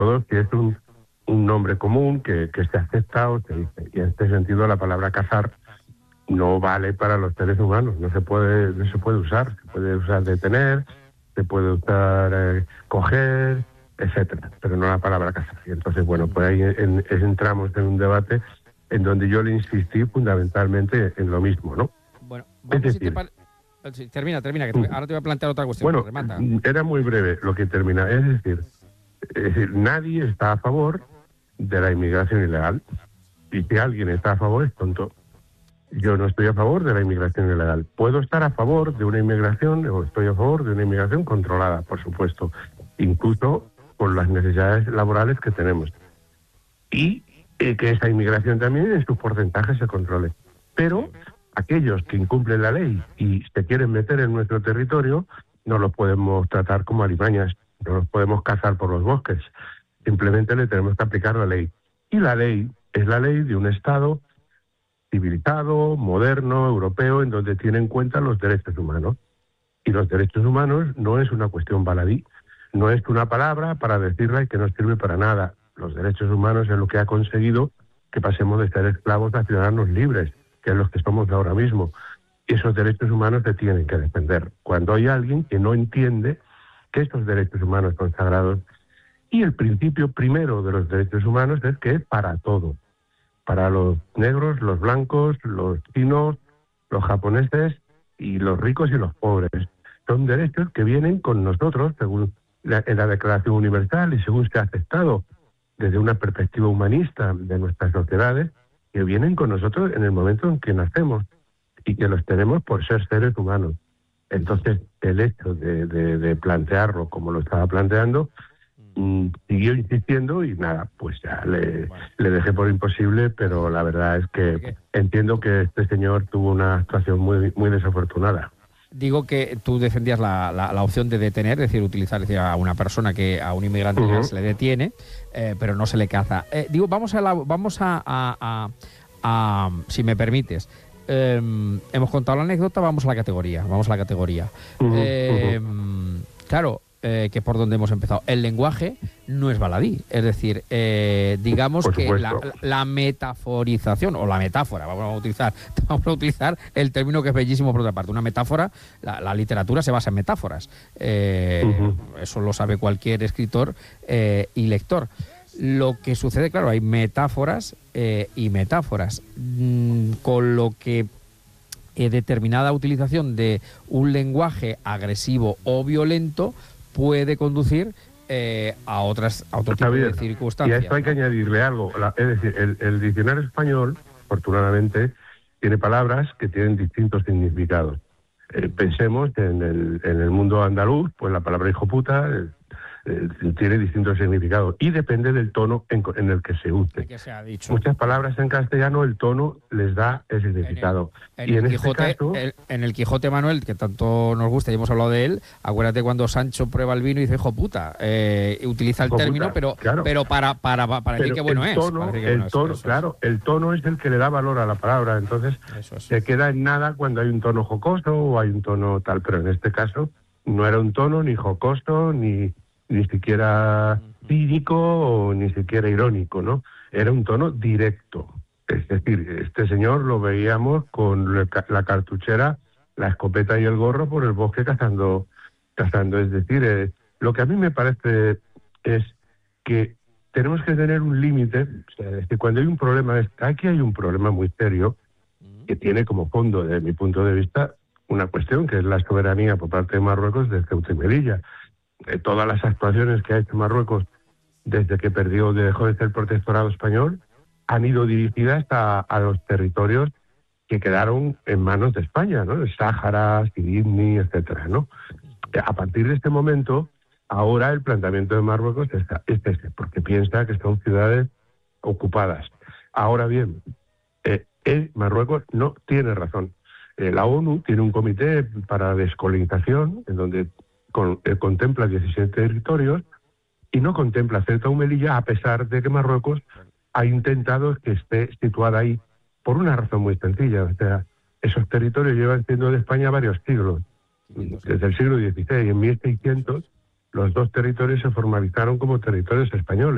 todo si es un nombre común que se acepta o se dice. Y en este sentido la palabra cazar no vale para los seres humanos, no se puede usar, se puede usar detener, se puede usar coger, etcétera, pero no la palabra cazar. Y entonces, bueno, pues ahí entramos en un debate en donde yo le insistí fundamentalmente en lo mismo, ¿no? Bueno, vamos es si decir, termina, que ahora te voy a plantear otra cuestión. bueno, Remata. era muy breve lo que termina, es decir, nadie está a favor de la inmigración ilegal, y si alguien está a favor es tonto. Yo no estoy a favor de la inmigración ilegal. Puedo estar a favor de una inmigración, o estoy a favor de una inmigración controlada, por supuesto, incluso con las necesidades laborales que tenemos. Y que esa inmigración también en sus porcentajes se controle. Pero aquellos que incumplen la ley y se quieren meter en nuestro territorio, no los podemos tratar como alimañas, no los podemos cazar por los bosques. Simplemente le tenemos que aplicar la ley. Y la ley es la ley de un Estado civilizado, moderno, europeo, en donde tiene en cuenta los derechos humanos. Y los derechos humanos no es una cuestión baladí, no es una palabra para decirla y que no sirve para nada. Los derechos humanos es lo que ha conseguido que pasemos de ser esclavos a ciudadanos libres, que es los que somos ahora mismo. Y esos derechos humanos se tienen que defender. Cuando hay alguien que no entiende que esos derechos humanos son sagrados, y el principio primero de los derechos humanos es que es para todo. Para los negros, los blancos, los chinos, los japoneses y los ricos y los pobres. Son derechos que vienen con nosotros según en la Declaración Universal y según se ha aceptado desde una perspectiva humanista de nuestras sociedades, que vienen con nosotros en el momento en que nacemos y que los tenemos por ser seres humanos. Entonces, el hecho de plantearlo como lo estaba planteando, siguió insistiendo y nada, pues ya le dejé por imposible, pero la verdad es que entiendo que este señor tuvo una actuación muy, muy desafortunada. Digo que tú defendías la opción de detener, es decir, utilizar a una persona a un inmigrante se le detiene, pero no se le caza. Digo, vamos a si me permites, hemos contado la anécdota, vamos a la categoría. Claro, que es por donde hemos empezado. El lenguaje no es baladí, es decir, digamos que la metaforización o la metáfora, vamos a utilizar el término que es bellísimo por otra parte. Una metáfora, la literatura se basa en metáforas. Eso lo sabe cualquier escritor y lector. Lo que sucede, claro, hay metáforas y metáforas, con lo que determinada utilización de un lenguaje agresivo o violento puede conducir a otro tipo de circunstancias. Y a esto hay que añadirle algo. Es decir, el diccionario español, afortunadamente, tiene palabras que tienen distintos significados. Pensemos en el mundo andaluz, pues la palabra hijo puta tiene distintos significados y depende del tono en el que se use. Que se ha dicho. Muchas palabras en castellano el tono les da el significado. En el Quijote, Manuel, que tanto nos gusta y hemos hablado de él, acuérdate cuando Sancho prueba el vino y dice hijo puta, utiliza el término, pero para decir que bueno es. El tono es el que le da valor a la palabra, entonces se queda en nada cuando hay un tono jocoso o hay un tono tal, pero en este caso no era un tono ni jocoso ni siquiera cínico o ni siquiera irónico, ¿no? Era un tono directo. Es decir, este señor lo veíamos con la cartuchera, la escopeta y el gorro por el bosque cazando. Es decir, lo que a mí me parece es que tenemos que tener un límite. O sea, es que cuando hay un problema, aquí hay un problema muy serio que tiene como fondo, desde mi punto de vista, una cuestión que es la soberanía por parte de Marruecos de Ceuta y Melilla. Todas las actuaciones que ha hecho Marruecos desde que dejó de ser protectorado español han ido dirigidas a los territorios que quedaron en manos de España, ¿no? El Sáhara, Siribni, etcétera, ¿no? A partir de este momento, ahora el planteamiento de Marruecos es ese, porque piensa que son ciudades ocupadas. Ahora bien, Marruecos no tiene razón. La ONU tiene un comité para descolonización en donde contempla 17 territorios y no contempla Ceuta y Melilla, a pesar de que Marruecos ha intentado que esté situada ahí por una razón muy sencilla. O sea, esos territorios llevan siendo de España varios siglos, desde el siglo XVI. En 1600 los dos territorios se formalizaron como territorios españoles.